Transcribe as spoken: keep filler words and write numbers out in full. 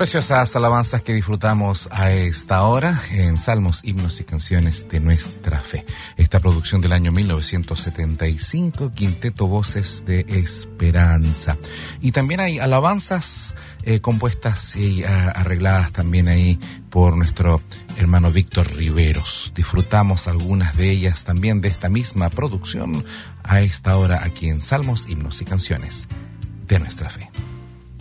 Preciosas alabanzas que disfrutamos a esta hora en Salmos, Himnos y Canciones de Nuestra Fe. Esta producción del año mil novecientos setenta y cinco, Quinteto Voces de Esperanza. Y también hay alabanzas eh, compuestas y a, arregladas también ahí por nuestro hermano Víctor Riveros. Disfrutamos algunas de ellas también de esta misma producción a esta hora aquí en Salmos, Himnos y Canciones de Nuestra Fe.